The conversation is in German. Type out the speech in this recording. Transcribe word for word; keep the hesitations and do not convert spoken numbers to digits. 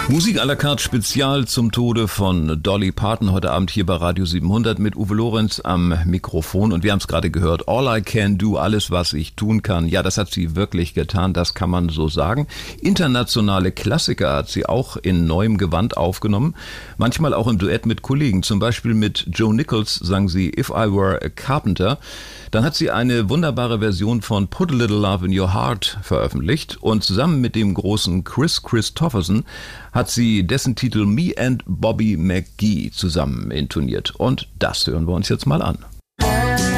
Musik à la carte Spezial zum Tode von Dolly Parton heute Abend hier bei Radio siebenhundert mit Uwe Lorenz am Mikrofon. Und wir haben es gerade gehört, All I Can Do, alles was ich tun kann. Ja, das hat sie wirklich getan, das kann man so sagen. Internationale Klassiker hat sie auch in neuem Gewand aufgenommen. Manchmal auch im Duett mit Kollegen. Zum Beispiel mit Joe Nichols sang sie If I Were a Carpenter. Dann hat sie eine wunderbare Version von Put a Little Love in Your Heart veröffentlicht. Und zusammen mit dem großen Chris Christopherson hat sie dessen Titel Me and Bobby McGee zusammen intoniert. Und das hören wir uns jetzt mal an.